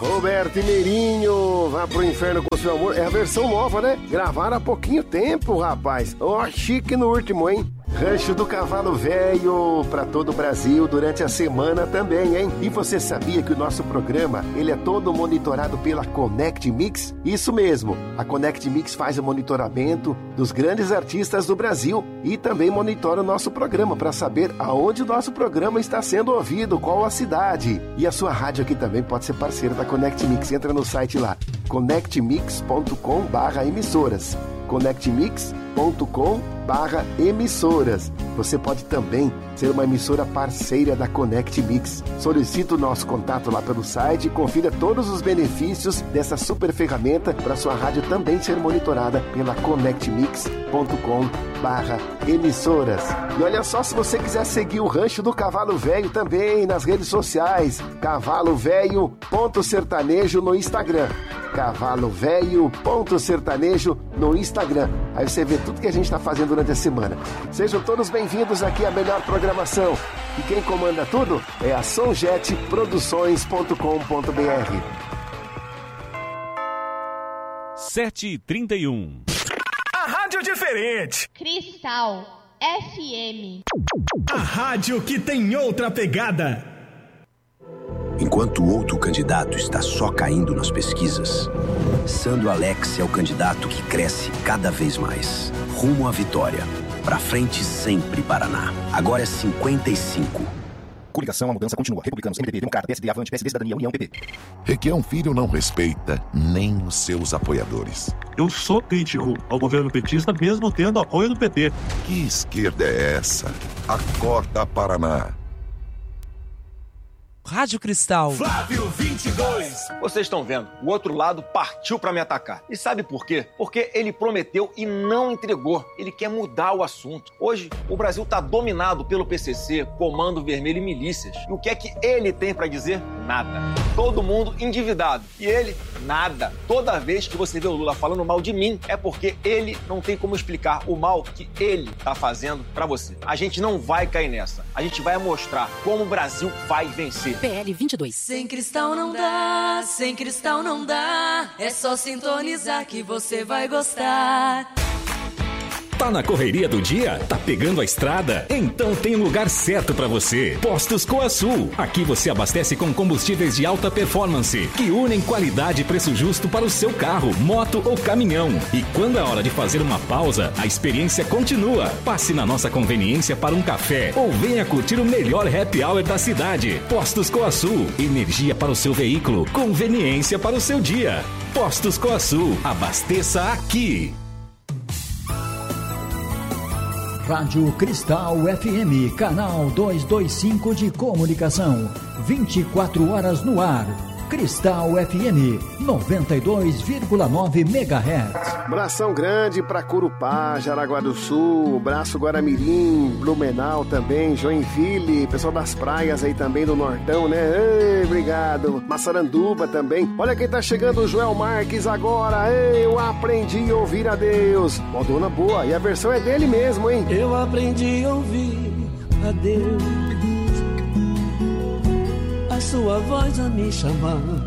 Roberto e Meirinho, vá pro inferno com seu amor. É a versão nova, né? Gravaram há pouquinho tempo, rapaz. Ó, chique no último, hein? Rancho do Cavalo Velho para todo o Brasil durante a semana também, hein? E você sabia que o nosso programa, ele é todo monitorado pela Connect Mix? Isso mesmo, a Connect Mix faz o monitoramento dos grandes artistas do Brasil e também monitora o nosso programa para saber aonde o nosso programa está sendo ouvido, qual a cidade. E a sua rádio aqui também pode ser parceira da Connect Mix. Entra no site lá, connectmix.com/emissoras. connectmix.com/emissoras. Você pode também ser uma emissora parceira da Connect Mix. Solicite o nosso contato lá pelo site e confira todos os benefícios dessa super ferramenta para sua rádio também ser monitorada pela connectmix.com/emissoras. E olha só, se você quiser seguir o Rancho do Cavalo Velho também nas redes sociais, cavalovelho.sertanejo no Instagram. cavalovelho.sertanejo no Instagram. Aí você vê tudo que a gente está fazendo durante a semana. Sejam todos bem-vindos aqui à melhor programação. E quem comanda tudo é a sonjetproduções.com.br. 7h31. A rádio diferente. Cristal FM. A rádio que tem outra pegada. Enquanto o outro candidato está só caindo nas pesquisas, Sandro Alex é o candidato que cresce cada vez mais. Rumo à vitória. Pra frente sempre, Paraná. Agora é 55. Coligação, a mudança continua. Republicanos, MDB, Democrata, PSD, Avante, PSD, Cidadania, União, PP. Requião Filho não respeita nem os seus apoiadores. Eu sou crítico ao governo petista, mesmo tendo apoio do PT. Que esquerda é essa? Acorda, Paraná. Rádio Cristal. Flávio 22. Vocês estão vendo, o outro lado partiu para me atacar. E sabe por quê? Porque ele prometeu e não entregou. Ele quer mudar o assunto. Hoje, o Brasil está dominado pelo PCC, Comando Vermelho e milícias. E o que é que ele tem para dizer? Nada. Todo mundo endividado. E ele, nada. Toda vez que você vê o Lula falando mal de mim, é porque ele não tem como explicar o mal que ele está fazendo para você. A gente não vai cair nessa. A gente vai mostrar como o Brasil vai vencer. PL 22. Sem Cristal não dá, sem Cristal não dá. É só sintonizar que você vai gostar. Tá na correria do dia? Tá pegando a estrada? Então tem um lugar certo pra você. Postos Coasul. Aqui você abastece com combustíveis de alta performance, que unem qualidade e preço justo para o seu carro, moto ou caminhão. E quando é hora de fazer uma pausa, a experiência continua. Passe na nossa conveniência para um café ou venha curtir o melhor happy hour da cidade. Postos Coasul. Energia para o seu veículo, conveniência para o seu dia. Postos Coasul. Abasteça aqui. Rádio Cristal FM, canal 225 de comunicação, 24 horas no ar. Cristal FM, 92,9 MHz. Abração grande para Curupá, Jaraguá do Sul, Braço Guaramirim, Blumenau também, Joinville, pessoal das praias aí também do Nortão, né? Ei, obrigado. Massaranduba também. Olha quem tá chegando, o Joel Marques agora. Ei, eu aprendi a ouvir a Deus. Modona boa, e a versão é dele mesmo, hein? Eu aprendi a ouvir a Deus, a sua voz a me chamar.